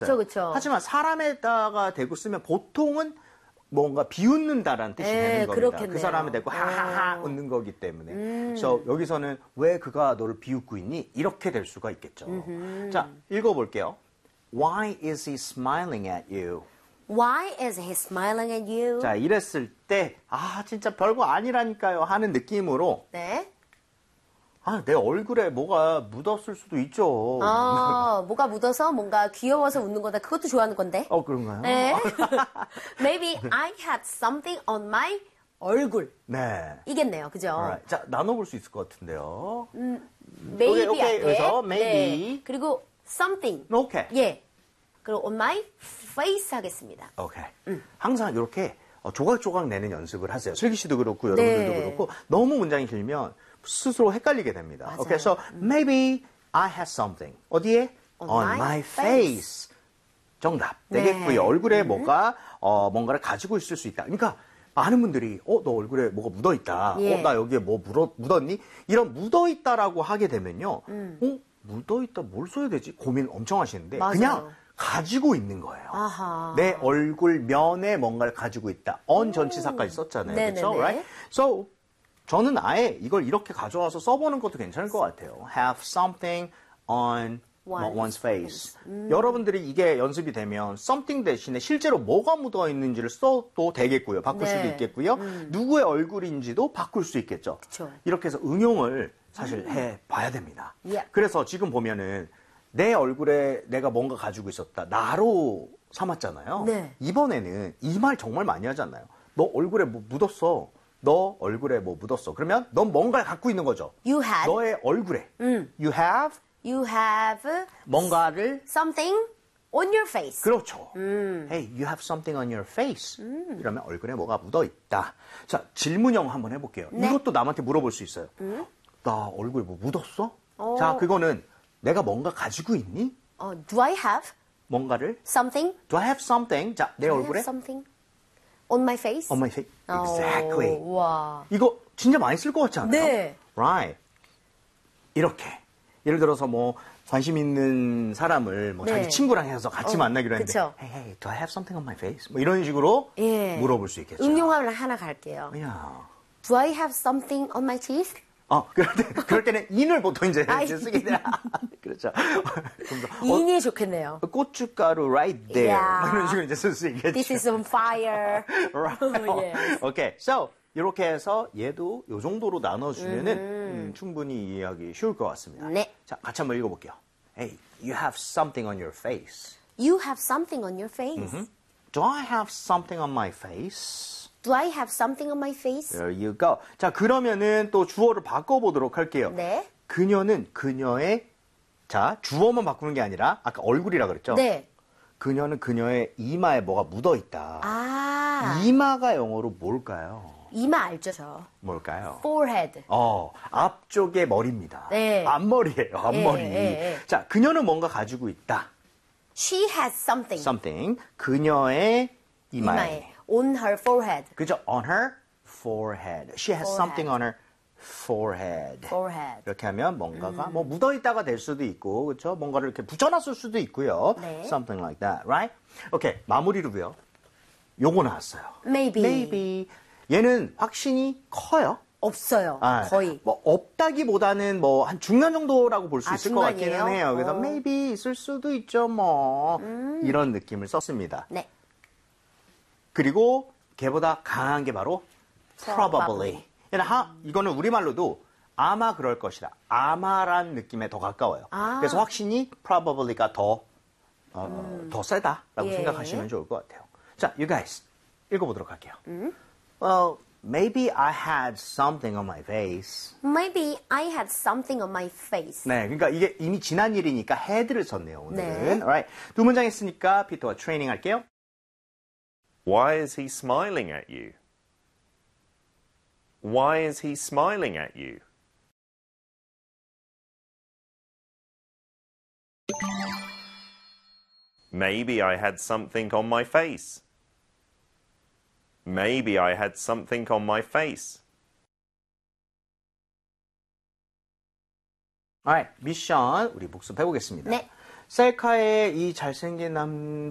그렇죠. 하지만 사람에다가 대고 쓰면 보통은 뭔가 비웃는다라는 뜻이 되는 겁니다. 그렇겠네요. 그 사람에 대고 하하하 웃는 거기 때문에. 그래서 여기서는 왜 그가 너를 비웃고 있니? 이렇게 될 수가 있겠죠. 자, 읽어볼게요. Why is he smiling at you? Why is he smiling at you? 자, 이랬을 때 진짜 별거 아니라니까요 하는 느낌으로 네. 내 얼굴에 뭐가 묻었을 수도 있죠. 뭐가 묻어서 뭔가 귀여워서 웃는 거다. 그것도 좋아하는 건데. 그런가요? 네. Maybe I had something on my 얼굴. 네. 이겠네요. 그죠? Alright. 자, 나눠볼 수 있을 것 같은데요. Maybe 오케이, 앞에. 그래서 maybe. 네. 그리고 something. 오케이. 예. 그리고 on my face 하겠습니다. 오케이. 항상 이렇게 조각조각 내는 연습을 하세요. 슬기 씨도 그렇고 여러분들도 그렇고 너무 문장이 길면 스스로 헷갈리게 됩니다. 맞아요. Okay, so maybe I had something. 어디에? On my face. 정답. 되겠고요. 얼굴에 뭔가를 가지고 있을 수 있다. 그러니까 많은 분들이 너 얼굴에 뭐가 묻어있다. 예. 나 여기에 뭐 묻었니? 이런 묻어있다라고 하게 되면요. 묻어있다 뭘 써야 되지? 고민 엄청 하시는데 맞아요. 그냥 가지고 있는 거예요. 아하. 내 얼굴 면에 뭔가를 가지고 있다. on 전치사까지 썼잖아요. 그렇죠? Right? So 저는 아예 이걸 이렇게 가져와서 써보는 것도 괜찮을 것 같아요. Have something on one's face. 여러분들이 이게 연습이 되면 something 대신에 실제로 뭐가 묻어 있는지를 써도 되겠고요. 바꿀 수도 있겠고요. 누구의 얼굴인지도 바꿀 수 있겠죠. 그쵸. 이렇게 해서 응용을 사실 해봐야 됩니다. Yeah. 그래서 지금 보면은 내 얼굴에 내가 뭔가 가지고 있었다. 나로 삼았잖아요. 네. 이번에는 이 말 정말 많이 하잖아요. 너 얼굴에 뭐 묻었어. 너 얼굴에 뭐 묻었어. 그러면 넌 뭔가를 갖고 있는 거죠. You had. 너의 얼굴에. You have 뭔가를 something on your face. 그렇죠. Hey, you have something on your face. 이러면 얼굴에 뭐가 묻어 있다. 자, 질문형 한번 해볼게요. 네. 이것도 남한테 물어볼 수 있어요. 나 얼굴에 뭐 묻었어? 자, 그거는 내가 뭔가 가지고 있니? Do I have 뭔가를? something? Do I have something? 자, 내 Do I 얼굴에? have something on my face? On my face. Exactly. 와. 이거 진짜 많이 쓸 것 같지 않아요? 네. Right. 이렇게. 예를 들어서 뭐 관심 있는 사람을 뭐 자기 친구랑 해서 같이 만나기로 했는데 그쵸. Hey, do I have something on my face? 뭐 이런 식으로 물어볼 수 있겠죠. 응용하면 하나 갈게요. 야. Do I have something on my teeth? 그럴 때는 in을 보통 이제 쓰게 돼요. 그렇죠. in이 좋겠네요. 고춧가루 right there. Yeah. 이런 식으로 이제 쓸 수 있겠죠. This is on fire. Right. Yes. Okay. So 이렇게 해서 얘도 이 정도로 나눠주면은 충분히 이해하기 쉬울 것 같습니다. 네. 자, 같이 한번 읽어볼게요. Hey, you have something on your face. You have something on your face. Do I have something on my face? Do I have something on my face? There you go. 자, 그러면은 또 주어를 바꿔보도록 할게요. 네. 그녀는 그녀의 자, 주어만 바꾸는 게 아니라 아까 얼굴이라 그랬죠? 네. 그녀는 그녀의 이마에 뭐가 묻어 있다. 이마가 영어로 뭘까요? 이마 알죠, 저. 뭘까요? Forehead. 앞쪽의 머리입니다. 네. 앞머리예요, 앞머리. 예. 자, 그녀는 뭔가 가지고 있다. She has something. Something. 그녀의 이마에. On her forehead. 그죠? On her forehead. She has something on her forehead. Forehead. 이렇게 하면 뭔가가 뭐 묻어있다가 될 수도 있고, 그렇죠? 뭔가를 이렇게 붙여놨을 수도 있고요. 네. Something like that, right? 오케이, 마무리로요. 요거 나왔어요. Maybe. 얘는 확신이 커요. 없어요. 거의. 뭐 없다기보다는 뭐 한 중간 정도라고 볼 수 있을 것 같기는 중간이에요? 해요. 그래서 maybe 있을 수도 있죠, 뭐 이런 느낌을 썼습니다. 네. 그리고 걔보다 강한 게 바로 probably. 이거는 우리말로도 아마 그럴 것이다. 아마란 느낌에 더 가까워요. 그래서 확신이 probably가 더 세다라고 생각하시면 좋을 것 같아요. 자, you guys 읽어보도록 할게요. Well, maybe I had something on my face. Maybe I had something on my face. 네, 그러니까 이게 이미 지난 일이니까 had를 썼네요, 오늘은. 네. Alright. 두 문장 했으니까 피터와 트레이닝 할게요. Why is he smiling at you? Why is he smiling at you? Maybe I had something on my face. Maybe I had something on my face. Alright, 미션 우리 복습해 보겠습니다. 네. 셀카의 이 잘생긴